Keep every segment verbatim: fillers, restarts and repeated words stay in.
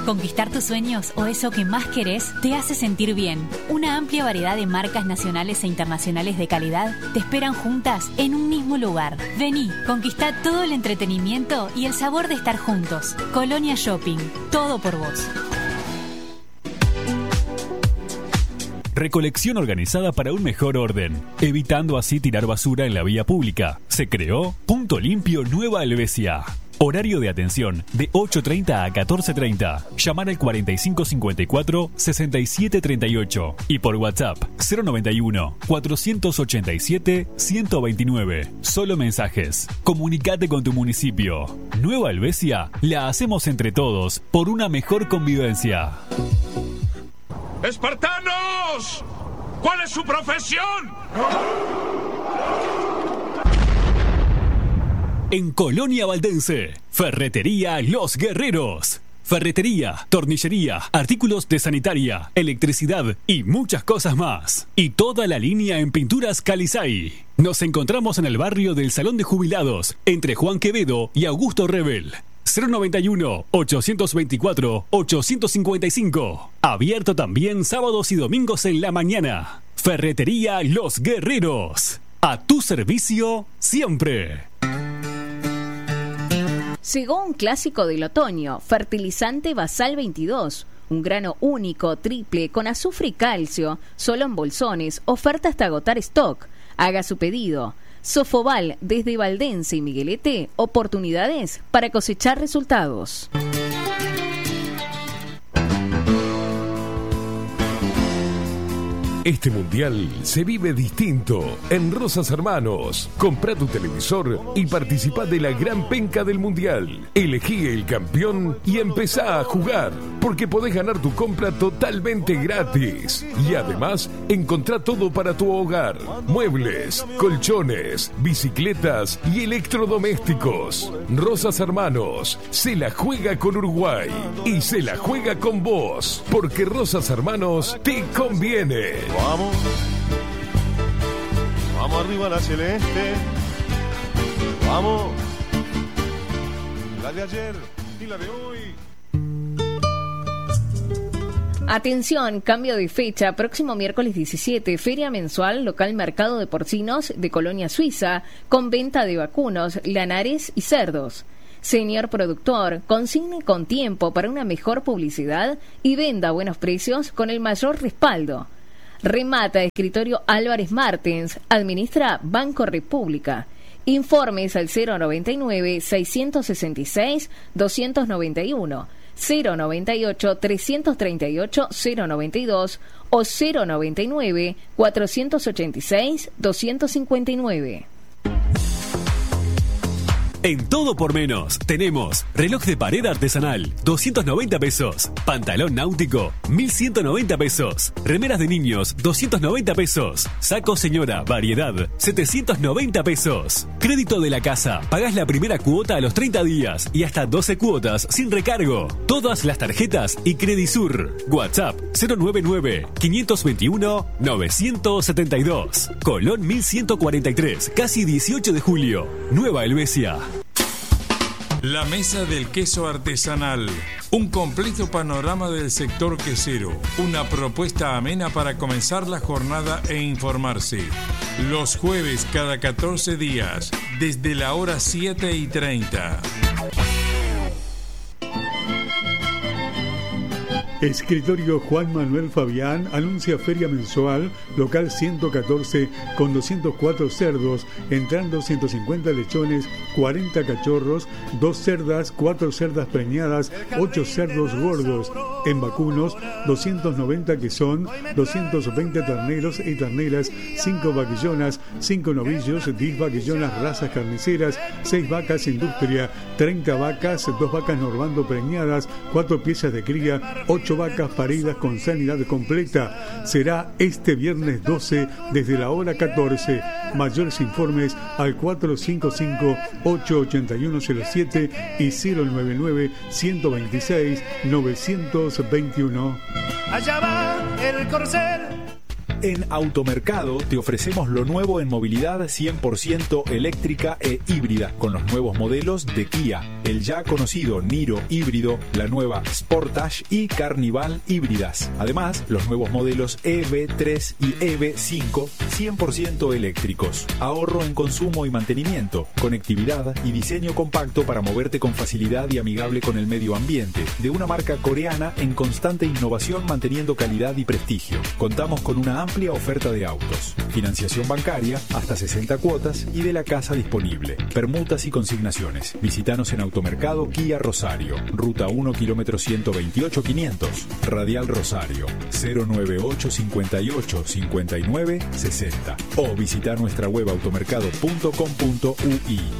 Conquistar tus sueños o eso que más querés te hace sentir bien. Una amplia variedad de marcas nacionales e internacionales de calidad te esperan juntas en un mismo lugar. Vení, conquistá todo el entretenimiento y el sabor de estar juntos. Colonia Shopping, todo por vos. Recolección organizada para un mejor orden, evitando así tirar basura en la vía pública. Se creó Punto Limpio Nueva Helvecia. Horario de atención de ocho treinta a catorce treinta. Llamar al cuarenta y cinco cincuenta y cuatro sesenta y siete treinta y ocho y por WhatsApp cero noventa y uno cuatrocientos ochenta y siete ciento veintinueve. Solo mensajes. Comunicate con tu municipio. Nueva Helvecia la hacemos entre todos por una mejor convivencia. ¡Espartanos! ¿Cuál es su profesión? En Colonia Valdense, Ferretería Los Guerreros. Ferretería, tornillería, artículos de sanitaria, electricidad y muchas cosas más. Y toda la línea en pinturas Calizay. Nos encontramos en el barrio del Salón de Jubilados, entre Juan Quevedo y Augusto Rebel. cero noventa y uno ochocientos veinticuatro ochocientos cincuenta y cinco. Abierto también sábados y domingos en la mañana. Ferretería Los Guerreros. A tu servicio siempre. Llegó un clásico del otoño, fertilizante Basal veintidós, un grano único, triple, con azufre y calcio, solo en bolsones, oferta hasta agotar stock. Haga su pedido. Sofobal, desde Valdense y Miguelete, oportunidades para cosechar resultados. Este mundial se vive distinto en Rosas Hermanos. Comprá tu televisor y participá de la gran penca del mundial. Elegí el campeón y empezá a jugar, porque podés ganar tu compra totalmente gratis. Y además, encontrá todo para tu hogar: muebles, colchones, bicicletas y electrodomésticos. Rosas Hermanos se la juega con Uruguay y se la juega con vos, porque Rosas Hermanos te conviene. Vamos, vamos arriba la celeste, vamos, la de ayer y la de hoy. Atención, cambio de fecha, próximo miércoles diecisiete, feria mensual local mercado de porcinos de Colonia Suiza, con venta de vacunos, lanares y cerdos. Señor productor, consigne con tiempo para una mejor publicidad y venda a buenos precios con el mayor respaldo. Remata Escritorio Álvarez Martens, administra Banco República. Informes al cero noventa y nueve seiscientos sesenta y seis doscientos noventa y uno, cero noventa y ocho trescientos treinta y ocho cero noventa y dos o cero noventa y nueve cuatrocientos ochenta y seis doscientos cincuenta y nueve. En Todo por Menos tenemos reloj de pared artesanal, doscientos noventa pesos. Pantalón náutico, mil ciento noventa pesos. Remeras de niños, doscientos noventa pesos. Saco señora, variedad, setecientos noventa pesos. Crédito de la casa, pagás la primera cuota a los treinta días y hasta doce cuotas sin recargo. Todas las tarjetas y Credisur. WhatsApp cero noventa y nueve quinientos veintiuno novecientos setenta y dos. Colón mil ciento cuarenta y tres, casi dieciocho de julio. Nueva Helvecia. La Mesa del Queso Artesanal. Un completo panorama del sector quesero. Una propuesta amena para comenzar la jornada e informarse. Los jueves cada catorce días, desde la hora siete y treinta. Escritorio Juan Manuel Fabián anuncia feria mensual local ciento catorce con doscientos cuatro cerdos, entrando ciento cincuenta lechones, cuarenta cachorros, dos cerdas, cuatro cerdas preñadas, ocho cerdos gordos. En vacunos, doscientos noventa que son, doscientos veinte terneros y terneras, cinco vaquillonas, cinco novillos, diez vaquillonas razas carniceras, seis vacas industria, treinta vacas, dos vacas normando preñadas, cuatro piezas de cría, ocho vacas paridas con sanidad completa. Será este viernes doce desde la hora catorce. Mayores informes al cuatro cinco cinco ocho ocho uno cero siete y cero nueve nueve uno dos seis nueve dos uno. Allá va el corcel. En Automercado te ofrecemos lo nuevo en movilidad cien por ciento eléctrica e híbrida, con los nuevos modelos de Kia, el ya conocido Niro híbrido, la nueva Sportage y Carnival híbridas. Además, los nuevos modelos E V tres y E V cinco cien por ciento eléctricos. Ahorro en consumo y mantenimiento, conectividad y diseño compacto para moverte con facilidad y amigable con el medio ambiente, de una marca coreana en constante innovación manteniendo calidad y prestigio. Contamos con una amplia oferta de autos, financiación bancaria hasta sesenta cuotas y de la casa disponible, permutas y consignaciones. Visítanos en Automercado Kia Rosario, Ruta uno, kilómetro ciento veintiocho quinientos, Radial Rosario, cero nueve ocho cincuenta y ocho cincuenta y nueve sesenta, o visita nuestra web automercado punto com punto u i.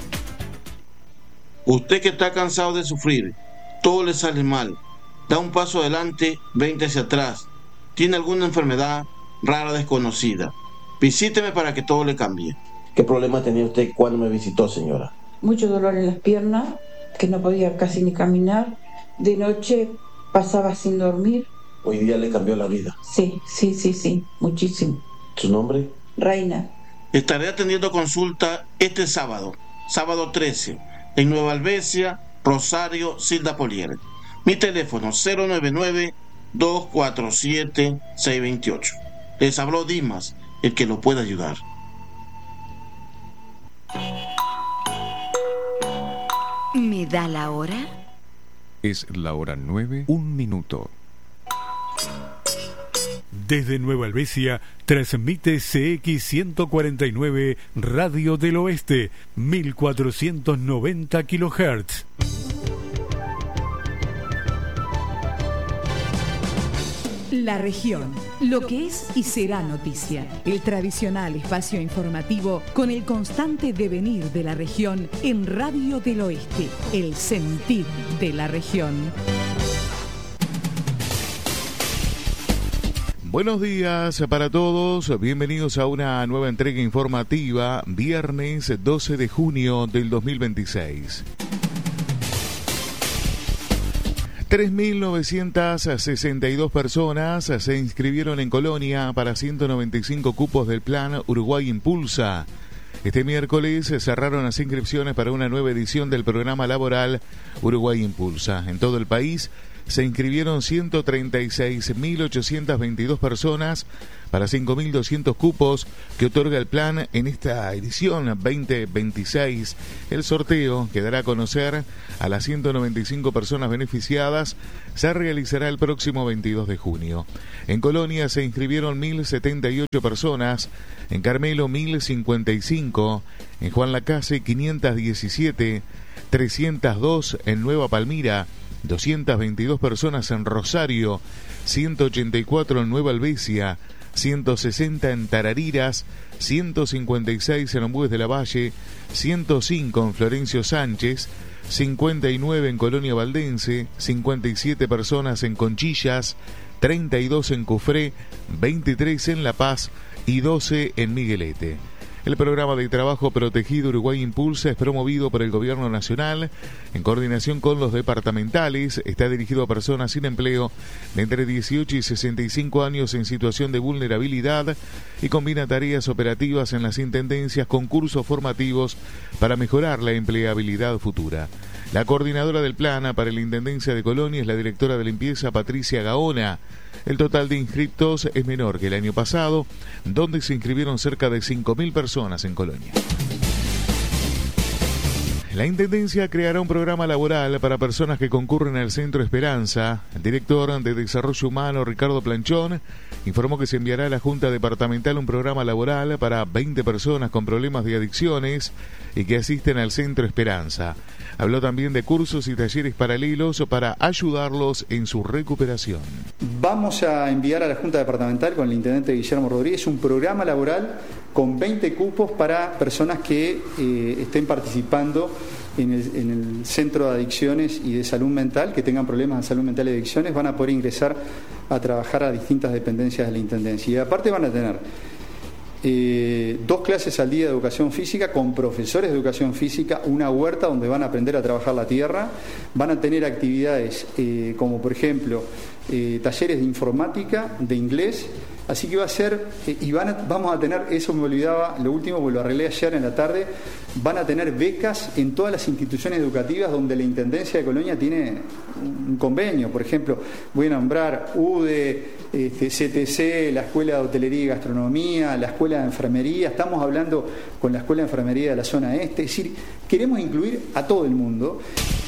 Usted que está cansado de sufrir, todo le sale mal, da un paso adelante, veinte hacia atrás, tiene alguna enfermedad rara desconocida, visíteme para que todo le cambie. ¿Qué problema tenía usted cuando me visitó, señora? Mucho dolor en las piernas, que no podía casi ni caminar, de noche pasaba sin dormir. ¿Hoy día le cambió la vida? Sí, sí, sí, sí, muchísimo. ¿Su nombre? Reina. Estaré atendiendo consulta este sábado, sábado trece, en Nueva Albesia, Rosario, Silda Polier. Mi teléfono cero nueve nueve, dos cuatro siete, seis dos ocho. Les habló Dimas, el que lo puede ayudar. ¿Me da la hora? Es la hora nueve, un minuto. Desde Nueva Albesia transmite C X ciento cuarenta y nueve Radio del Oeste, mil cuatrocientos noventa kilohertz. La región, lo que es y será noticia. El tradicional espacio informativo con el constante devenir de la región en Radio del Oeste, el sentir de la región. Buenos días para todos, bienvenidos a una nueva entrega informativa, viernes doce de junio del dos mil veintiséis. tres mil novecientas sesenta y dos personas se inscribieron en Colonia para ciento noventa y cinco cupos del plan Uruguay Impulsa. Este miércoles se cerraron las inscripciones para una nueva edición del programa laboral Uruguay Impulsa. En todo el país se inscribieron ciento treinta y seis mil ochocientas veintidós personas para cinco mil doscientos cupos que otorga el plan en esta edición veinte veintiséis. El sorteo que dará a conocer a las ciento noventa y cinco personas beneficiadas se realizará el próximo veintidós de junio. En Colonia se inscribieron mil setenta y ocho personas, en Carmelo mil cincuenta y cinco, en Juan Lacase quinientos diecisiete, trescientos dos en Nueva Palmira, doscientas veintidós personas en Rosario, ciento ochenta y cuatro en Nueva Albesia, ciento sesenta en Tarariras, ciento cincuenta y seis en Ombues de la Valle, ciento cinco en Florencio Sánchez, cincuenta y nueve en Colonia Valdense, cincuenta y siete personas en Conchillas, treinta y dos en Cufré, veintitrés en La Paz y doce en Miguelete. El programa de trabajo protegido Uruguay Impulsa es promovido por el Gobierno Nacional en coordinación con los departamentales. Está dirigido a personas sin empleo de entre dieciocho y sesenta y cinco años en situación de vulnerabilidad y combina tareas operativas en las intendencias con cursos formativos para mejorar la empleabilidad futura. La coordinadora del plan para la Intendencia de Colonia es la directora de limpieza Patricia Gaona. El total de inscriptos es menor que el año pasado, donde se inscribieron cerca de cinco mil personas en Colonia. La Intendencia creará un programa laboral para personas que concurren al Centro Esperanza. El director de Desarrollo Humano, Ricardo Planchón, informó que se enviará a la Junta Departamental un programa laboral para veinte personas con problemas de adicciones y que asisten al Centro Esperanza. Habló también de cursos y talleres paralelos para ayudarlos en su recuperación. Vamos a enviar a la Junta Departamental con el Intendente Guillermo Rodríguez un programa laboral con veinte cupos para personas que eh, estén participando en el, en el Centro de Adicciones y de Salud Mental, que tengan problemas de salud mental y adicciones, van a poder ingresar a trabajar a distintas dependencias de la Intendencia. Y aparte van a tener Eh, dos clases al día de educación física con profesores de educación física, una huerta donde van a aprender a trabajar la tierra, van a tener actividades eh, como por ejemplo eh, talleres de informática, de inglés Así que va a ser, eh, y van a, vamos a tener, eso me olvidaba, lo último, porque lo arreglé ayer en la tarde, van a tener becas en todas las instituciones educativas donde la Intendencia de Colonia tiene un convenio. Por ejemplo, voy a nombrar U D E, este, C T C, la Escuela de Hotelería y Gastronomía, la Escuela de Enfermería. Estamos hablando con la Escuela de Enfermería de la zona este. Es decir, queremos incluir a todo el mundo.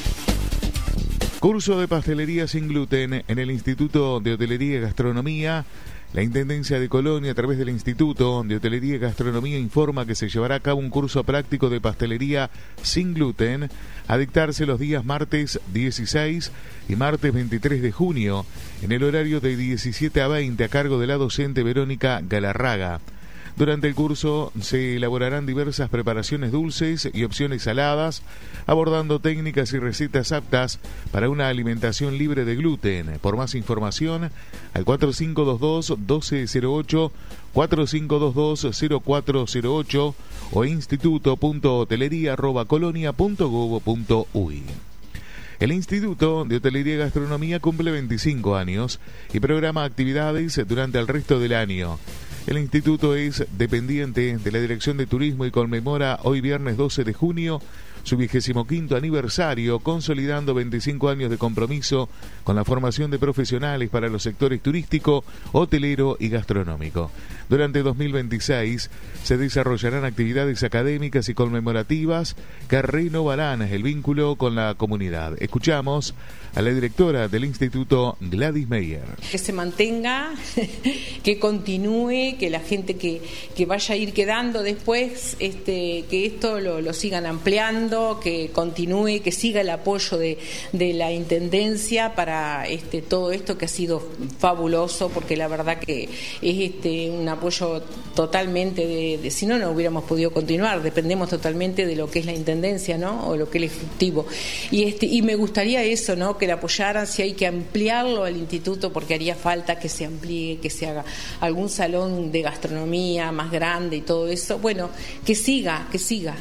Curso de pastelería sin gluten en el Instituto de Hotelería y Gastronomía. La Intendencia de Colonia, a través del Instituto de Hotelería y Gastronomía, informa que se llevará a cabo un curso práctico de pastelería sin gluten a dictarse los días martes dieciséis y martes veintitrés de junio, en el horario de diecisiete a veinte, a cargo de la docente Verónica Galarraga. Durante el curso se elaborarán diversas preparaciones dulces y opciones saladas, abordando técnicas y recetas aptas para una alimentación libre de gluten. Por más información, al cuatro cinco dos dos, uno dos cero ocho, cuatro cinco dos dos, cero cuatro cero ocho o instituto punto hotelería arroba colonia punto gob punto uy. El Instituto de Hotelería y Gastronomía cumple veinticinco años y programa actividades durante el resto del año. El instituto es dependiente de la Dirección de Turismo y conmemora hoy viernes doce de junio su vigésimo quinto aniversario, consolidando veinticinco años de compromiso con la formación de profesionales para los sectores turístico, hotelero y gastronómico. Durante dos mil veintiséis se desarrollarán actividades académicas y conmemorativas que renovarán el vínculo con la comunidad. Escuchamos a la directora del instituto, Gladys Meyer. Que se mantenga, que continúe, que la gente que, que vaya a ir quedando después, este, que esto lo, lo sigan ampliando, que continúe, que siga el apoyo de, de la Intendencia para este, todo esto que ha sido fabuloso, porque la verdad que es este, un apoyo totalmente de, de, si no, no hubiéramos podido continuar, dependemos totalmente de lo que es la Intendencia, ¿no? O lo que es el Ejecutivo. Y, este, y me gustaría eso, ¿no? Que le apoyaran, si hay que ampliarlo al instituto, porque haría falta que se amplíe, que se haga algún salón de gastronomía más grande y todo eso. Bueno, que siga, que siga.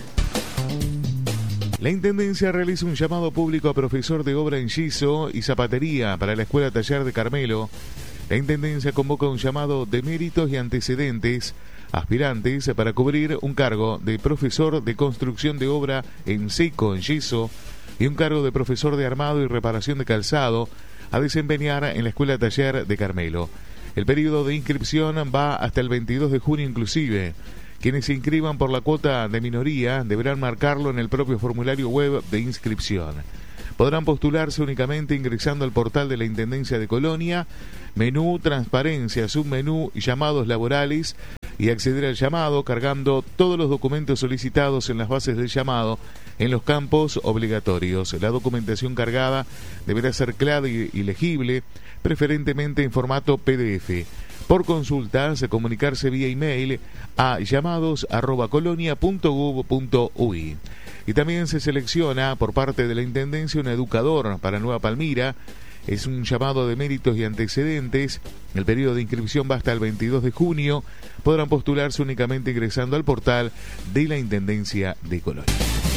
La Intendencia realiza un llamado público a profesor de obra en yeso y zapatería para la Escuela Taller de Carmelo. La Intendencia convoca un llamado de méritos y antecedentes aspirantes para cubrir un cargo de profesor de construcción de obra en seco, en yeso, y un cargo de profesor de armado y reparación de calzado a desempeñar en la Escuela Taller de Carmelo. El periodo de inscripción va hasta el veintidós de junio inclusive. Quienes se inscriban por la cuota de minoría deberán marcarlo en el propio formulario web de inscripción. Podrán postularse únicamente ingresando al portal de la Intendencia de Colonia, menú Transparencia, submenú Llamados Laborales, y acceder al llamado cargando todos los documentos solicitados en las bases del llamado en los campos obligatorios. La documentación cargada deberá ser clara y legible, preferentemente en formato P D F. Por consultas, comunicarse vía email a llamados arroba colonia punto gob punto uy. Y también se selecciona por parte de la Intendencia un educador para Nueva Palmira. Es un llamado de méritos y antecedentes. El periodo de inscripción va hasta el veintidós de junio. Podrán postularse únicamente ingresando al portal de la Intendencia de Colonia.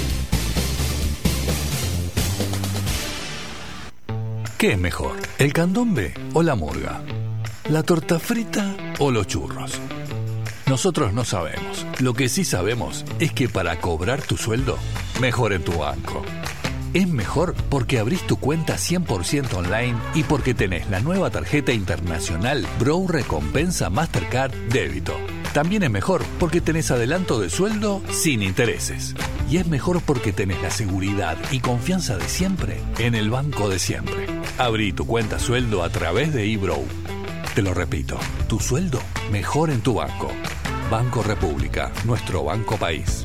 ¿Qué es mejor, el candombe o la murga? ¿La torta frita o los churros? Nosotros no sabemos. Lo que sí sabemos es que para cobrar tu sueldo, mejor en tu banco. Es mejor porque abrís tu cuenta cien por ciento online y porque tenés la nueva tarjeta internacional Bro Recompensa Mastercard Débito. También es mejor porque tenés adelanto de sueldo sin intereses. Y es mejor porque tenés la seguridad y confianza de siempre en el banco de siempre. Abrí tu cuenta sueldo a través de eBrow. Te lo repito, tu sueldo mejor en tu banco. Banco República, nuestro banco país.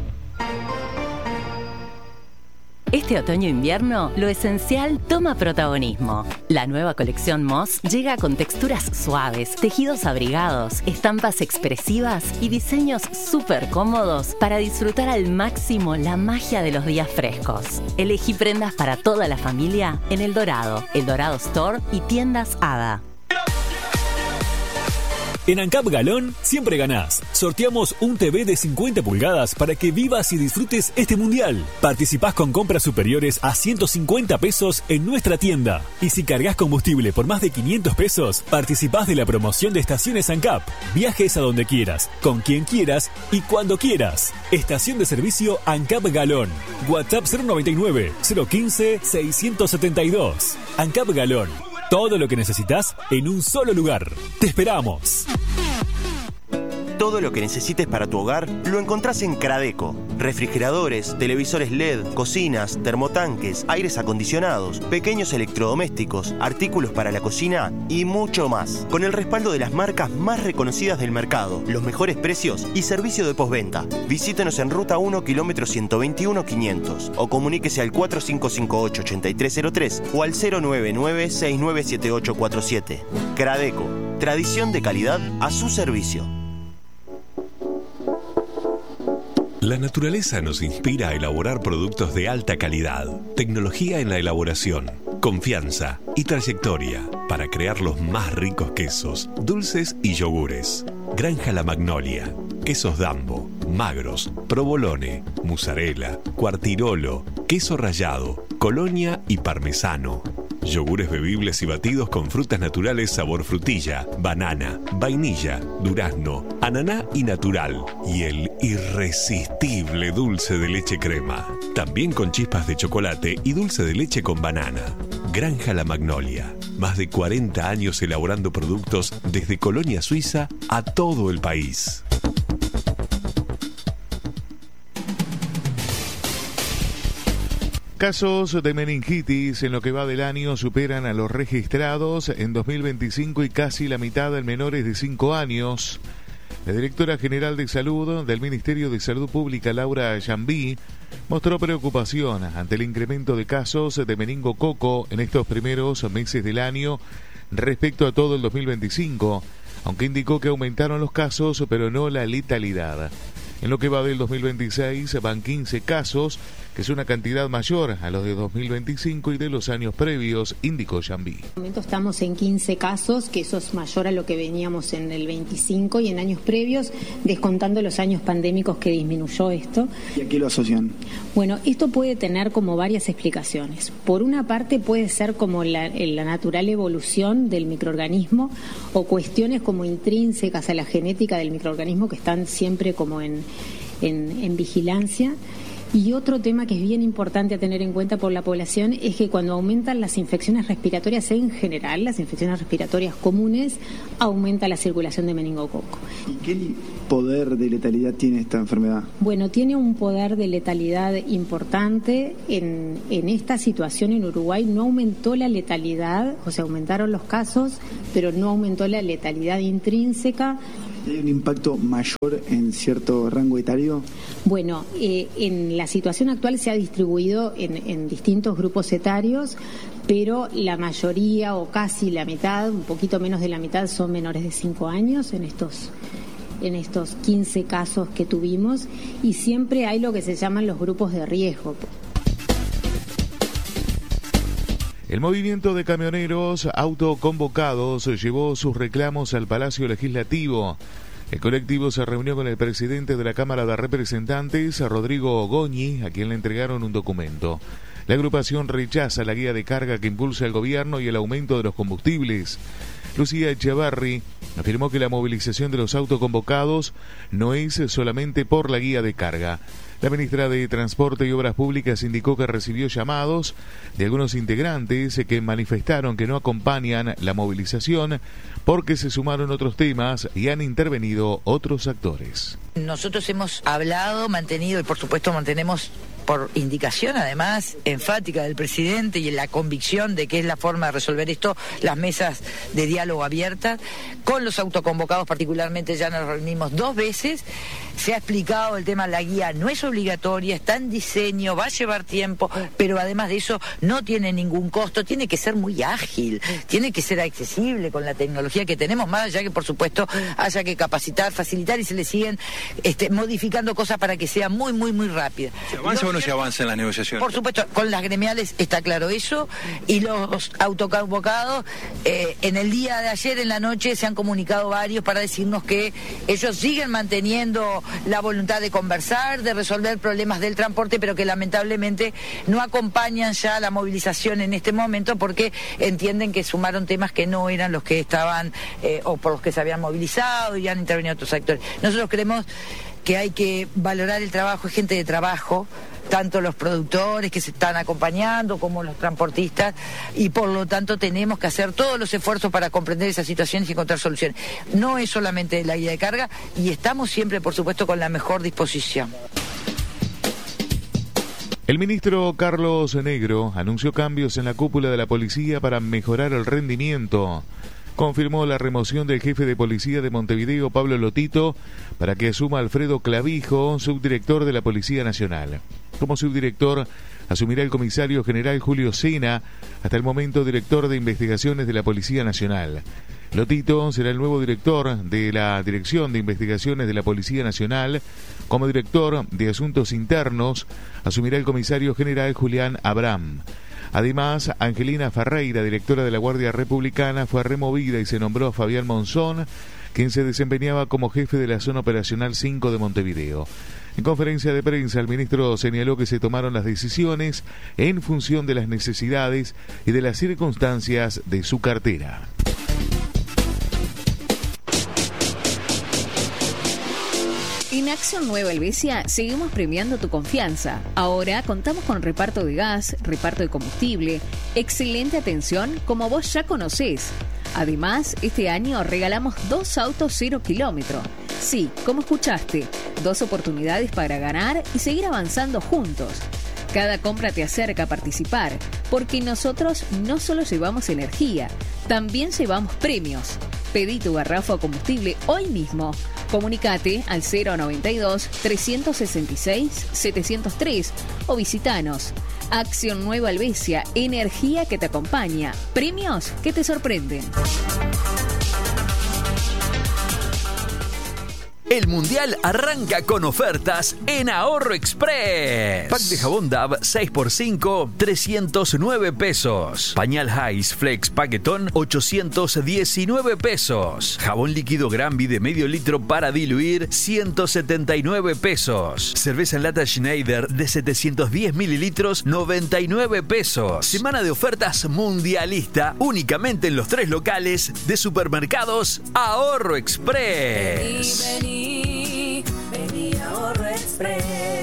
Este otoño-invierno, lo esencial toma protagonismo. La nueva colección Moss llega con texturas suaves, tejidos abrigados, estampas expresivas y diseños súper cómodos para disfrutar al máximo la magia de los días frescos. Elegí prendas para toda la familia en El Dorado, El Dorado Store y tiendas Hada. En ANCAP Galón siempre ganás. Sorteamos un T V de cincuenta pulgadas para que vivas y disfrutes este mundial. Participás con compras superiores a ciento cincuenta pesos en nuestra tienda. Y si cargas combustible por más de quinientos pesos, participás de la promoción de estaciones ANCAP. Viajes a donde quieras, con quien quieras y cuando quieras. Estación de servicio ANCAP Galón. WhatsApp cero noventa y nueve, cero quince, seiscientos setenta y dos. ANCAP Galón. Todo lo que necesitas en un solo lugar. ¡Te esperamos! Todo lo que necesites para tu hogar lo encontrás en Cradeco. Refrigeradores, televisores L E D, cocinas, termotanques, aires acondicionados, pequeños electrodomésticos, artículos para la cocina y mucho más. Con el respaldo de las marcas más reconocidas del mercado, los mejores precios y servicio de postventa. Visítenos en Ruta uno, kilómetro ciento veintiuno, quinientos o comuníquese al cuatro cinco cinco ocho, ocho tres cero tres o al cero nueve nueve, seis nueve siete ocho cuatro siete. Cradeco, tradición de calidad a su servicio. La naturaleza nos inspira a elaborar productos de alta calidad, tecnología en la elaboración, confianza y trayectoria para crear los más ricos quesos, dulces y yogures. Granja La Magnolia, quesos Dambo, magros, provolone, mozzarella, cuartirolo, queso rallado, colonia y parmesano. Yogures bebibles y batidos con frutas naturales sabor frutilla, banana, vainilla, durazno, ananá y natural. Y el irresistible dulce de leche crema. También con chispas de chocolate y dulce de leche con banana. Granja La Magnolia. Más de cuarenta años elaborando productos desde Colonia Suiza a todo el país. Casos de meningitis en lo que va del año superan a los registrados en dos mil veinticinco y casi la mitad en menores de cinco años. La directora general de Salud del Ministerio de Salud Pública, Laura Jambí, mostró preocupación ante el incremento de casos de meningococo en estos primeros meses del año respecto a todo el dos mil veinticinco, aunque indicó que aumentaron los casos pero no la letalidad. En lo que va del dos mil veintiséis van quince casos, que es una cantidad mayor a los de dos mil veinticinco y de los años previos, indicó Jambí. En este momento estamos en quince casos, que eso es mayor a lo que veníamos en el veinticinco y en años previos, descontando los años pandémicos que disminuyó esto. ¿Y a qué lo asocian? Bueno, esto puede tener como varias explicaciones. Por una parte puede ser como la, la natural evolución del microorganismo o cuestiones como intrínsecas a la genética del microorganismo que están siempre como en, en, en vigilancia. Y otro tema que es bien importante a tener en cuenta por la población es que cuando aumentan las infecciones respiratorias en general, las infecciones respiratorias comunes, aumenta la circulación de meningococo. ¿Y qué poder de letalidad tiene esta enfermedad? Bueno, tiene un poder de letalidad importante. En, en esta situación en Uruguay no aumentó la letalidad, o sea, aumentaron los casos, pero no aumentó la letalidad intrínseca. ¿Hay un impacto mayor en cierto rango etario? Bueno, eh, en la situación actual se ha distribuido en, en distintos grupos etarios, pero la mayoría o casi la mitad, un poquito menos de la mitad, son menores de cinco años en estos, en estos quince casos que tuvimos, y siempre hay lo que se llaman los grupos de riesgo. El movimiento de camioneros autoconvocados llevó sus reclamos al Palacio Legislativo. El colectivo se reunió con el presidente de la Cámara de Representantes, Rodrigo Goñi, a quien le entregaron un documento. La agrupación rechaza la guía de carga que impulsa el gobierno y el aumento de los combustibles. Lucía Echevarri afirmó que la movilización de los autoconvocados no es solamente por la guía de carga. La ministra de Transporte y Obras Públicas indicó que recibió llamados de algunos integrantes que manifestaron que no acompañan la movilización porque se sumaron otros temas y han intervenido otros actores. Nosotros hemos hablado, mantenido y por supuesto mantenemos por indicación además enfática del presidente y en la convicción de que es la forma de resolver esto, las mesas de diálogo abiertas, con los autoconvocados particularmente ya nos reunimos dos veces, se ha explicado el tema, la guía no es obligatoria, está en diseño, va a llevar tiempo, pero además de eso no tiene ningún costo, tiene que ser muy ágil, tiene que ser accesible con la tecnología que tenemos, más allá que por supuesto haya que capacitar, facilitar y se le siguen este, modificando cosas para que sea muy, muy, muy rápida. ¿Se avanza o no menos se avanza en las negociaciones. Por supuesto, con las gremiales está claro eso, y los autoconvocados, eh, en el día de ayer, en la noche, se han comunicado varios para decirnos que ellos siguen manteniendo la voluntad de conversar, de resolver problemas del transporte, pero que lamentablemente no acompañan ya la movilización en este momento porque entienden que sumaron temas que no eran los que estaban eh, o por los que se habían movilizado y han intervenido otros actores. Nosotros creemos que hay que valorar el trabajo, es gente de trabajo, tanto los productores que se están acompañando como los transportistas, y por lo tanto tenemos que hacer todos los esfuerzos para comprender esas situaciones y encontrar soluciones. No es solamente la guía de carga, y estamos siempre, por supuesto, con la mejor disposición. El ministro Carlos Negro anunció cambios en la cúpula de la policía para mejorar el rendimiento. Confirmó la remoción del jefe de policía de Montevideo, Pablo Lotito, para que asuma Alfredo Clavijo, subdirector de la Policía Nacional. Como subdirector asumirá el comisario general Julio Sena, hasta el momento director de investigaciones de la Policía Nacional. Lotito será el nuevo director de la Dirección de Investigaciones de la Policía Nacional. Como director de Asuntos Internos asumirá el comisario general Julián Abraham. Además, Angelina Ferreira, directora de la Guardia Republicana, fue removida y se nombró a Fabián Monzón, quien se desempeñaba como jefe de la Zona Operacional cinco de Montevideo. En conferencia de prensa, el ministro señaló que se tomaron las decisiones en función de las necesidades y de las circunstancias de su cartera. En Acción Nueva Helvecia seguimos premiando tu confianza. Ahora contamos con reparto de gas, reparto de combustible, excelente atención como vos ya conocés. Además, este año regalamos dos autos cero kilómetro. Sí, como escuchaste, dos oportunidades para ganar y seguir avanzando juntos. Cada compra te acerca a participar, porque nosotros no solo llevamos energía, también llevamos premios. Pedí tu garrafa o combustible hoy mismo. Comunicate al cero noventa y dos, trescientos sesenta y seis, setecientos tres o visitanos. Acción Nueva Helvecia, energía que te acompaña, premios que te sorprenden. El Mundial arranca con ofertas en Ahorro Express. Pack de jabón D A V seis por cinco, trescientos nueve pesos. Pañal Hais Flex Paquetón, ochocientos diecinueve pesos. Jabón líquido Granby de medio litro para diluir, ciento setenta y nueve pesos. Cerveza en lata Schneider de setecientos diez mililitros, noventa y nueve pesos. Semana de ofertas mundialista, únicamente en los tres locales de supermercados Ahorro Express. Vení, vení. Vení a Ahorro Express.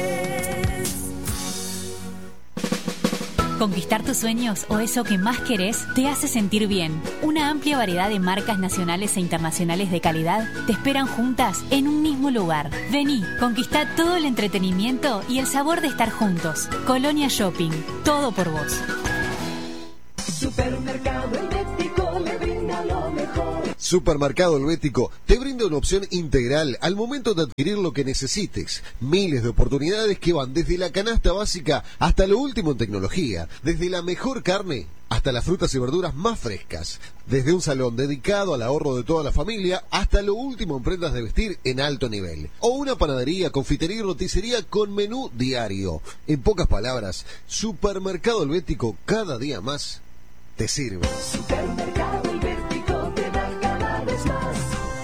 Conquistar tus sueños o eso que más querés te hace sentir bien. Una amplia variedad de marcas nacionales e internacionales de calidad te esperan juntas en un mismo lugar. Vení, conquistá todo el entretenimiento y el sabor de estar juntos. Colonia Shopping, todo por vos. Supermercado Helvético le brinda lo mejor. Supermercado Helvético te brinda una opción integral al momento de adquirir lo que necesites. Miles de oportunidades que van desde la canasta básica hasta lo último en tecnología. Desde la mejor carne hasta las frutas y verduras más frescas. Desde un salón dedicado al ahorro de toda la familia hasta lo último en prendas de vestir en alto nivel. O una panadería, confitería y roticería con menú diario. En pocas palabras, Supermercado Helvético cada día más te sirve. Supermercado Helvético te da cada vez más.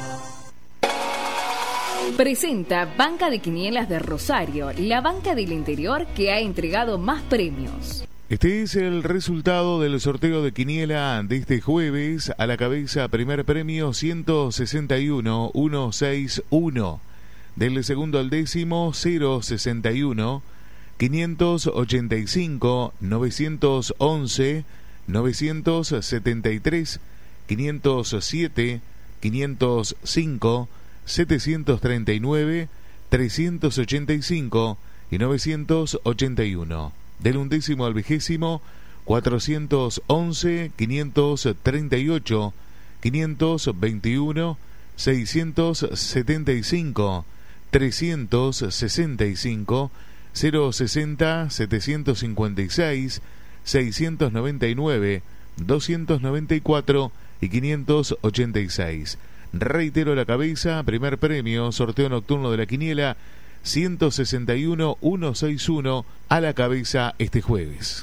Presenta Banca de Quinielas de Rosario, la banca del interior que ha entregado más premios. Este es el resultado del sorteo de quiniela de este jueves. A la cabeza, primer premio ciento sesenta y uno, ciento sesenta y uno. Del segundo al décimo, cero sesenta y uno, quinientos ochenta y cinco, novecientos once, novecientos setenta y tres, quinientos siete, quinientos cinco, setecientos treinta y nueve, trescientos ochenta y cinco y novecientos ochenta y uno. Del undécimo al vigésimo, cuatrocientos once, quinientos treinta y ocho, quinientos veintiuno, seiscientos setenta y cinco, trescientos sesenta y cinco, cero sesenta, setecientos cincuenta y seis, seiscientos noventa y nueve, doscientos noventa y cuatro y quinientos ochenta y seis. Reitero la cabeza, primer premio, sorteo nocturno de la quiniela, ciento sesenta y uno, ciento sesenta y uno a la cabeza este jueves.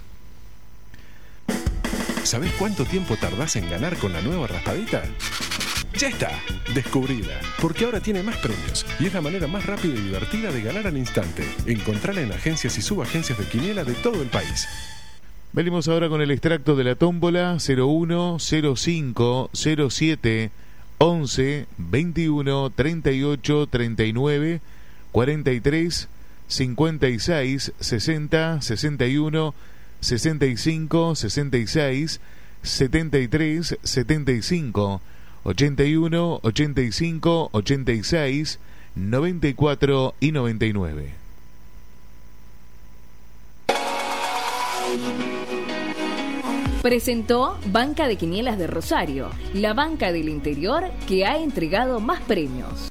¿Sabés cuánto tiempo tardás en ganar con la nueva raspadita? ¡Ya está! Descubrila, porque ahora tiene más premios y es la manera más rápida y divertida de ganar al instante. Encontrala en agencias y subagencias de quiniela de todo el país. Venimos ahora con el extracto de la tómbola cero uno, cero cinco, cero siete, once, veintiuno, treinta y ocho, treinta y nueve, cuarenta y tres, cincuenta y seis, sesenta, sesenta y uno, sesenta y cinco, sesenta y seis, setenta y tres, setenta y cinco, ochenta y uno, ochenta y cinco, ochenta y seis, noventa y cuatro y noventa y nueve. Presentó Banca de Quinielas de Rosario, la banca del interior que ha entregado más premios.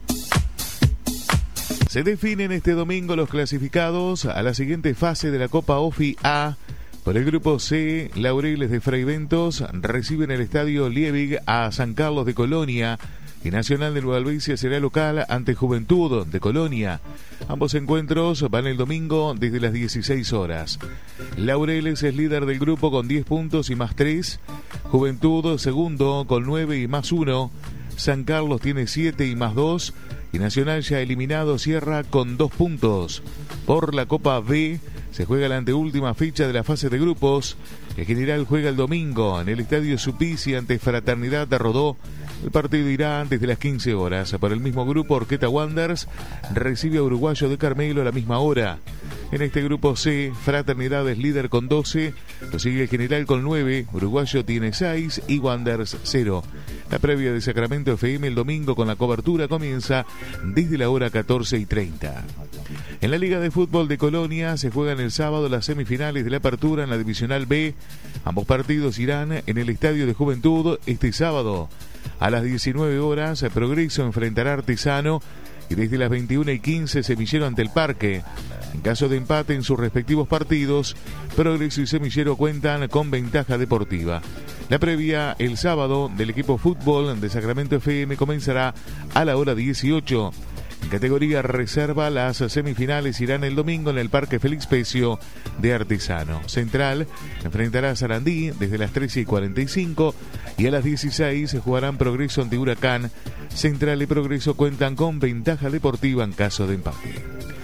Se definen este domingo los clasificados a la siguiente fase de la Copa OFI A. Por el grupo C, Laureles de Fray Ventos reciben el estadio Liebig a San Carlos de Colonia y Nacional de Nueva Albesia será local ante Juventud de Colonia. Ambos encuentros van el domingo desde las dieciséis horas. Laureles es líder del grupo con diez puntos y más tres. Juventud segundo con nueve y más uno. San Carlos tiene siete y más dos. Y Nacional ya eliminado cierra con dos puntos. Por la Copa B se juega la anteúltima fecha de la fase de grupos. El General juega el domingo en el Estadio Suplicy ante Fraternidad de Rodó. El partido irá desde las quince horas. Por el mismo grupo, Orqueta Wanderers recibe a Uruguayo de Carmelo a la misma hora. En este grupo C, Fraternidad es líder con doce, lo sigue el General con nueve, Uruguayo tiene seis y Wanderers cero. La previa de Sacramento F M el domingo con la cobertura comienza desde la hora catorce y treinta. En la Liga de Fútbol de Colonia se juegan el sábado las semifinales de la apertura en la Divisional B. Ambos partidos irán en el Estadio de Juventud este sábado. A las diecinueve horas, Progreso enfrentará a Artesano y desde las veintiuna y quince Semillero ante el Parque. En caso de empate en sus respectivos partidos, Progreso y Semillero cuentan con ventaja deportiva. La previa el sábado del equipo fútbol de Sacramento F M comenzará a la hora dieciocho. En categoría reserva, las semifinales irán el domingo en el Parque Félix Pecio de Artesano. Central enfrentará a Sarandí desde las trece y cuarenta y cinco y a las dieciséis se jugarán Progreso ante Huracán. Central y Progreso cuentan con ventaja deportiva en caso de empate.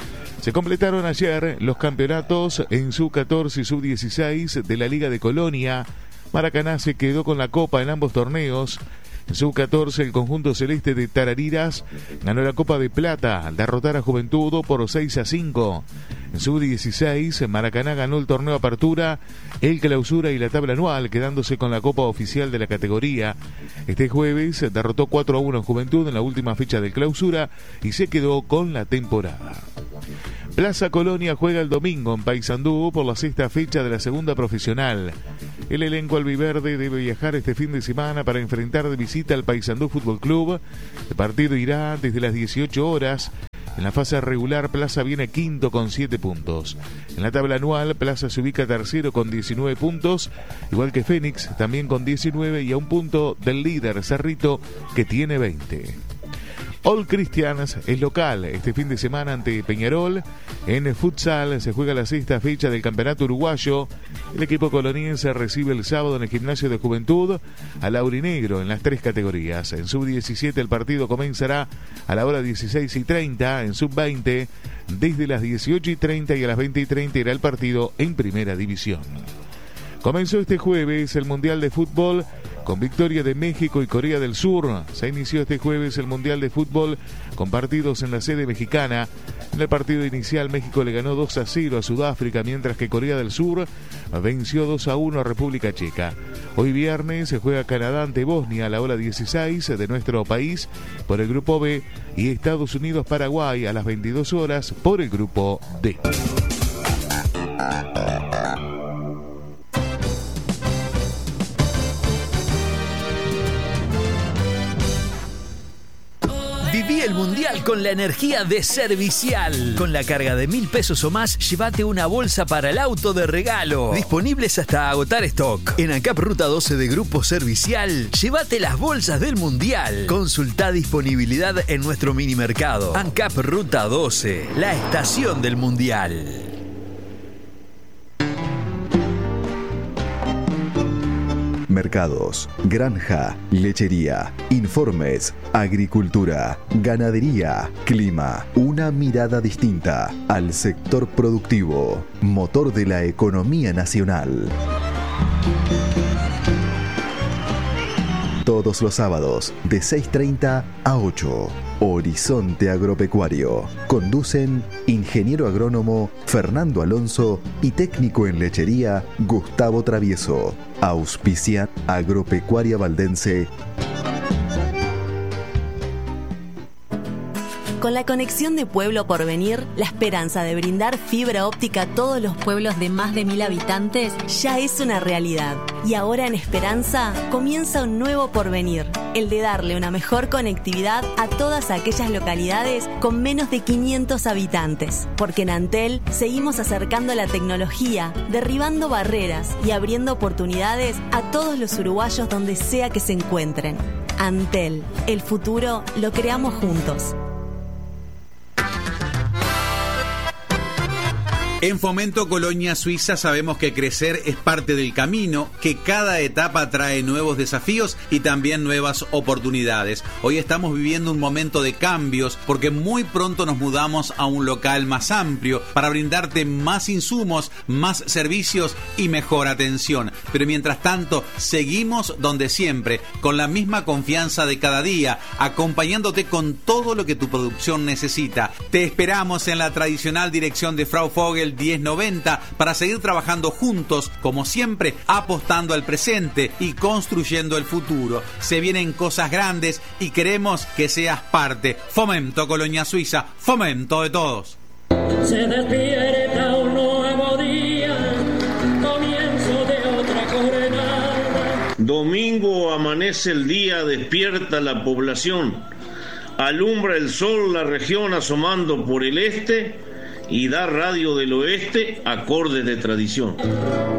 Se completaron ayer los campeonatos en sub catorce y sub dieciséis de la Liga de Colonia. Maracaná se quedó con la copa en ambos torneos. En sub catorce, el conjunto celeste de Tarariras ganó la Copa de Plata al derrotar a Juventud por seis a cinco. En sub dieciséis, Maracaná ganó el torneo Apertura, el Clausura y la tabla anual, quedándose con la Copa oficial de la categoría. Este jueves derrotó cuatro a uno en Juventud en la última fecha del Clausura y se quedó con la temporada. Plaza Colonia juega el domingo en Paysandú por la sexta fecha de la segunda profesional. El elenco albiverde debe viajar este fin de semana para enfrentar de visita al Paysandú Fútbol Club. El partido irá desde las dieciocho horas. En la fase regular, Plaza viene quinto con siete puntos. En la tabla anual, Plaza se ubica tercero con diecinueve puntos, igual que Fénix, también con diecinueve y a un punto del líder Cerrito, que tiene veinte. All Christians es local este fin de semana ante Peñarol. En futsal se juega la sexta fecha del campeonato uruguayo. El equipo coloniense recibe el sábado en el Gimnasio de Juventud a Laurinegro en las tres categorías. En sub diecisiete el partido comenzará a la hora dieciséis y treinta. En sub veinte desde las dieciocho y treinta y a las veinte y treinta irá el partido en primera división. Comenzó este jueves el Mundial de Fútbol con victoria de México y Corea del Sur. Se inició este jueves el Mundial de Fútbol con partidos en la sede mexicana. En el partido inicial México le ganó dos a cero a Sudáfrica, mientras que Corea del Sur venció dos a uno a República Checa. Hoy viernes se juega Canadá ante Bosnia a la hora dieciséis de nuestro país por el grupo B y Estados Unidos-Paraguay a las veintidós horas por el grupo D. Viví el Mundial con la energía de Servicial. Con la carga de mil pesos o más, llévate una bolsa para el auto de regalo. Disponibles hasta agotar stock. En ANCAP Ruta doce de Grupo Servicial, llévate las bolsas del Mundial. Consultá disponibilidad en nuestro mini mercado. ANCAP Ruta doce, la estación del Mundial. Mercados, granja, lechería, informes, agricultura, ganadería, clima. Una mirada distinta al sector productivo, motor de la economía nacional. Todos los sábados de seis treinta a ocho. Horizonte Agropecuario. Conducen ingeniero agrónomo Fernando Alonso y técnico en lechería Gustavo Travieso. Auspicia Agropecuaria Valdense. Con la conexión de Pueblo Porvenir, la esperanza de brindar fibra óptica a todos los pueblos de más de mil habitantes ya es una realidad. Y ahora en Esperanza comienza un nuevo porvenir, el de darle una mejor conectividad a todas aquellas localidades con menos de quinientos habitantes. Porque en Antel seguimos acercando la tecnología, derribando barreras y abriendo oportunidades a todos los uruguayos donde sea que se encuentren. Antel, el futuro lo creamos juntos. En Fomento Colonia Suiza sabemos que crecer es parte del camino, que cada etapa trae nuevos desafíos y también nuevas oportunidades. Hoy estamos viviendo un momento de cambios porque muy pronto nos mudamos a un local más amplio para brindarte más insumos, más servicios y mejor atención. Pero mientras tanto, seguimos donde siempre, con la misma confianza de cada día, acompañándote con todo lo que tu producción necesita. Te esperamos en la tradicional dirección de Frau Vogel diez noventa para seguir trabajando juntos, como siempre, apostando al presente y construyendo el futuro. Se vienen cosas grandes y queremos que seas parte. Fomento Colonia Suiza, fomento de todos. Se despierta un nuevo día, comienzo de otra jornada. Domingo amanece el día, despierta la población. Alumbra el sol la región asomando por el este y da Radio del Oeste acordes de tradición.